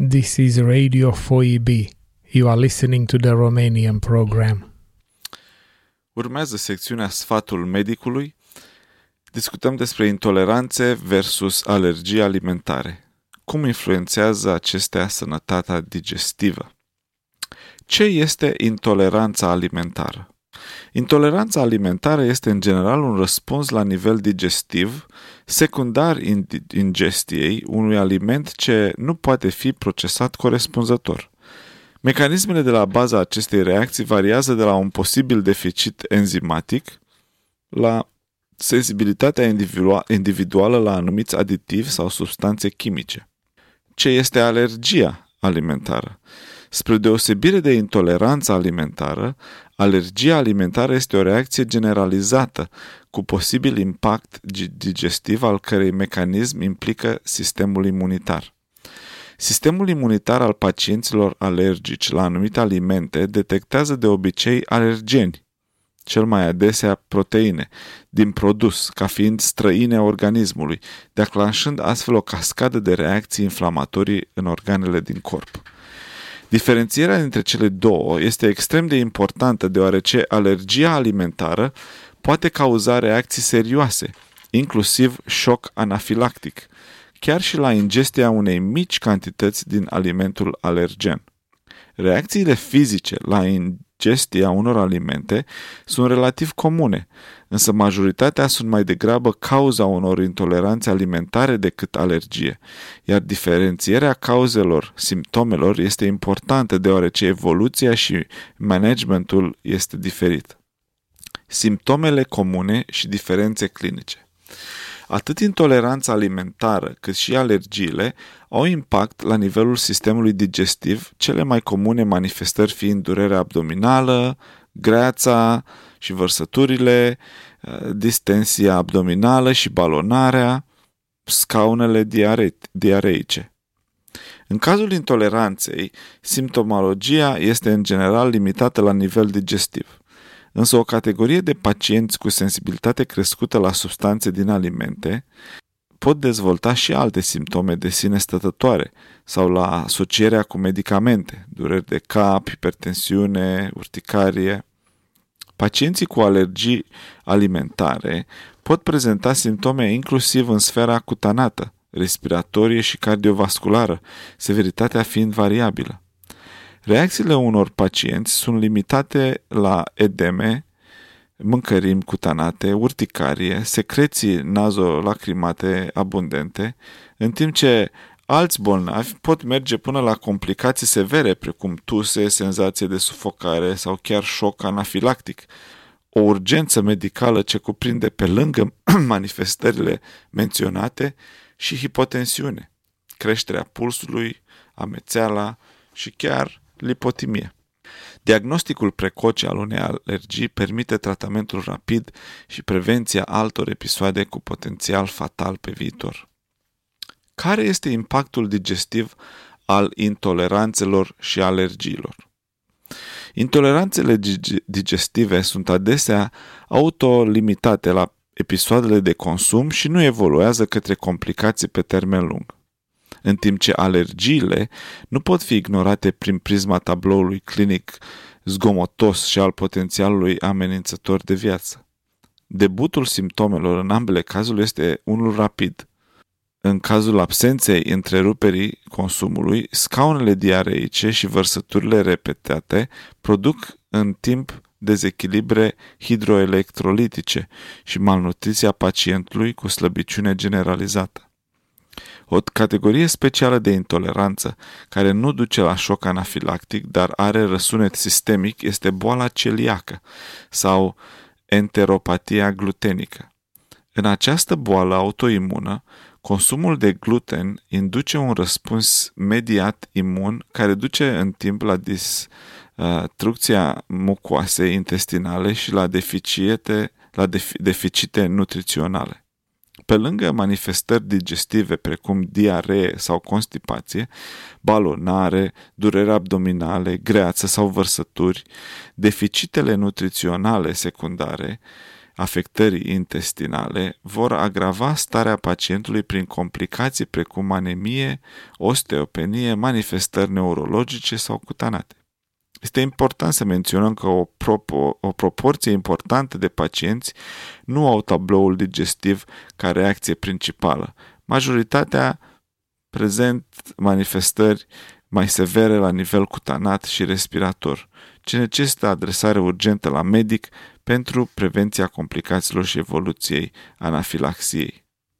This is Radio 4EB. You are listening to the Romanian program. Urmează secțiunea Sfatul medicului. Discutăm despre intoleranțe versus alergii alimentare. Cum influențează acestea sănătatea digestivă? Ce este intoleranța alimentară? Intoleranța alimentară este în general un răspuns la nivel digestiv, secundar ingestiei unui aliment ce nu poate fi procesat corespunzător. Mecanismele de la baza acestei reacții variază de la un posibil deficit enzimatic la sensibilitatea individuală la anumiți aditivi sau substanțe chimice. Ce este alergia alimentară? Spre deosebire de intoleranța alimentară, alergia alimentară este o reacție generalizată cu posibil impact digestiv al cărei mecanism implică sistemul imunitar. Sistemul imunitar al pacienților alergici la anumite alimente detectează de obicei alergeni, cel mai adesea proteine, din produs, ca fiind străine organismului, declanșând astfel o cascadă de reacții inflamatorii în organele din corp. Diferențierea dintre cele două este extrem de importantă deoarece alergia alimentară poate cauza reacții serioase, inclusiv șoc anafilactic, chiar și la ingestia unei mici cantități din alimentul alergen. Reacțiile fizice la ingestia unor alimente sunt relativ comune, însă majoritatea sunt mai degrabă cauza unor intoleranțe alimentare decât alergie, iar diferențierea cauzelor simptomelor este importantă deoarece evoluția și managementul este diferit. Simptomele comune și diferențe clinice. Atât intoleranța alimentară cât și alergiile au impact la nivelul sistemului digestiv, cele mai comune manifestări fiind durerea abdominală, greața și vărsăturile, distensia abdominală și balonarea, scaunele diareice. În cazul intoleranței, simptomologia este în general limitată la nivel digestiv. Însă o categorie de pacienți cu sensibilitate crescută la substanțe din alimente pot dezvolta și alte simptome de sine stătătoare sau la asocierea cu medicamente, dureri de cap, hipertensiune, urticarie. Pacienții cu alergii alimentare pot prezenta simptome inclusiv în sfera cutanată, respiratorie și cardiovasculară, severitatea fiind variabilă. Reacțiile unor pacienți sunt limitate la edeme, mâncărimi cutanate, urticarie, secreții nazolacrimate abundente, în timp ce alți bolnavi pot merge până la complicații severe, precum tuse, senzație de sufocare sau chiar șoc anafilactic, o urgență medicală ce cuprinde pe lângă manifestările menționate și hipotensiune, creșterea pulsului, amețeala și chiar lipotimie. Diagnosticul precoce al unei alergii permite tratamentul rapid și prevenția altor episoade cu potențial fatal pe viitor. Care este impactul digestiv al intoleranțelor și alergiilor? Intoleranțele digestive sunt adesea autolimitate la episoadele de consum și nu evoluează către complicații pe termen lung, în timp ce alergiile nu pot fi ignorate prin prisma tabloului clinic zgomotos și al potențialului amenințător de viață. Debutul simptomelor în ambele cazuri este unul rapid. În cazul absenței întreruperii consumului, scaunele diareice și vărsăturile repetate produc în timp dezechilibre hidroelectrolitice și malnutriția pacientului cu slăbiciune generalizată. O categorie specială de intoleranță, care nu duce la șoc anafilactic, dar are răsunet sistemic, este boala celiacă sau enteropatia glutenică. În această boală autoimună, consumul de gluten induce un răspuns mediat imun care duce în timp la distrucția mucoasei intestinale și la deficite nutriționale. Pe lângă manifestări digestive precum diaree sau constipație, balonare, dureri abdominale, greață sau vărsături, deficitele nutriționale secundare afectării intestinale vor agrava starea pacientului prin complicații precum anemie, osteopenie, manifestări neurologice sau cutanate. Este important să menționăm că o proporție importantă de pacienți nu au tabloul digestiv ca reacție principală. Majoritatea prezent manifestări mai severe la nivel cutanat și respirator, ce necesită adresare urgentă la medic pentru prevenția complicațiilor și evoluției anafilaxiei.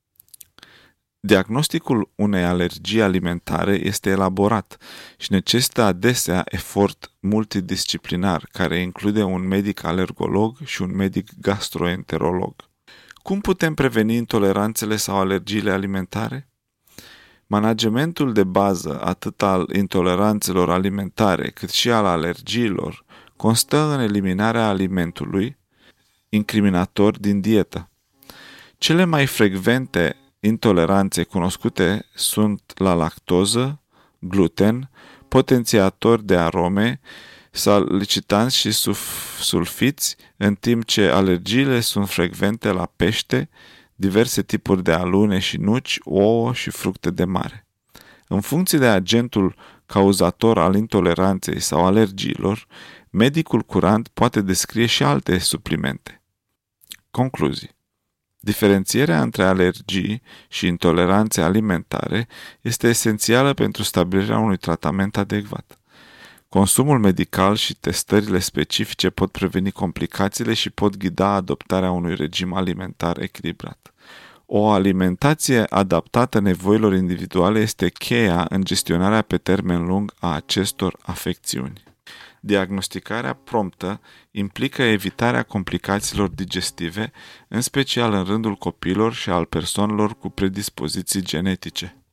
Diagnosticul unei alergii alimentare este elaborat și necesită adesea efort multidisciplinar, care include un medic alergolog și un medic gastroenterolog. Cum putem preveni intoleranțele sau alergiile alimentare? Managementul de bază, atât al intoleranțelor alimentare, cât și al alergiilor, constă în eliminarea alimentului incriminator din dietă. Cele mai frecvente intoleranțe cunoscute sunt la lactoză, gluten, potențiatori de arome, salicitanți și sulfiți, în timp ce alergiile sunt frecvente la pește, diverse tipuri de alune și nuci, ouă și fructe de mare. În funcție de agentul cauzator al intoleranței sau alergiilor, medicul curant poate descrie și alte suplimente. Concluzii. Diferențierea între alergii și intoleranțe alimentare este esențială pentru stabilirea unui tratament adecvat. Consumul medical și testările specifice pot preveni complicațiile și pot ghida adoptarea unui regim alimentar echilibrat. O alimentație adaptată nevoilor individuale este cheia în gestionarea pe termen lung a acestor afecțiuni. Diagnosticarea promptă implică evitarea complicațiilor digestive, în special în rândul copiilor și al persoanelor cu predispoziții genetice.